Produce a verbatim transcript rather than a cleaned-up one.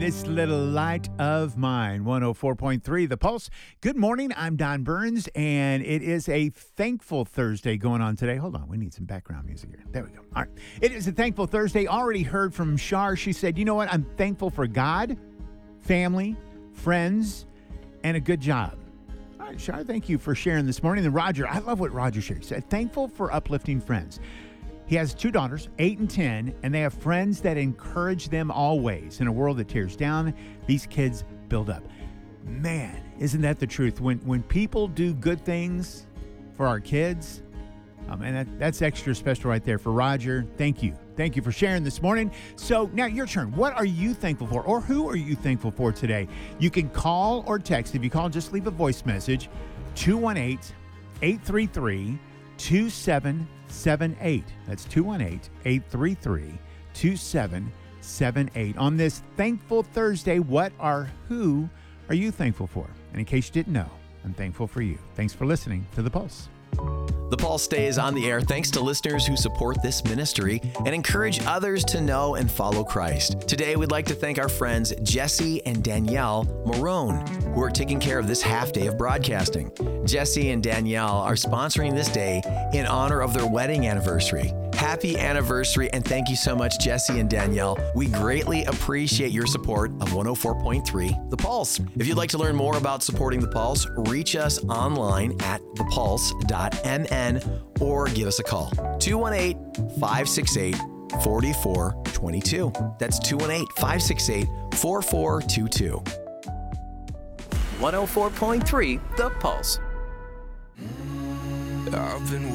This Little Light of Mine, one oh four point three The Pulse. Good morning, I'm Don Burns, and it is a thankful Thursday going on today. Hold on, we need some background music here. There we go. All right. It is a thankful Thursday. Already heard from Shar. She said, you know what? I'm thankful for God, family, friends, and a good job. All right, Shar, thank you for sharing this morning. And Roger, I love what Roger shared. He said, thankful for uplifting friends. He has two daughters, eight and ten, and they have friends that encourage them always. In a world that tears down, these kids build up. Man, isn't that the truth? When when people do good things for our kids, oh man, that, that's extra special right there. For Roger, thank you. Thank you for sharing this morning. So now your turn. What are you thankful for, or who are you thankful for today? You can call or text. If you call, just leave a voice message, two one eight, eight three three, two seven seven eight. That's two one eight, eight three three, two seven seven eight. On this thankful Thursday, what or who are you thankful for? And in case you didn't know, I'm thankful for you. Thanks for listening to The Pulse. The Pulse stays on the air thanks to listeners who support this ministry and encourage others to know and follow Christ. Today, we'd like to thank our friends Jesse and Danielle Marone, who are taking care of this half day of broadcasting. Jesse and Danielle are sponsoring this day in honor of their wedding anniversary. Happy anniversary, and thank you so much, Jesse and Danielle. We greatly appreciate your support of one oh four point three The Pulse. If you'd like to learn more about supporting The Pulse, reach us online at the pulse dot m n or give us a call, two one eight, five six eight, four four two two. That's two one eight, five six eight, four four two two. one oh four point three The Pulse. I've been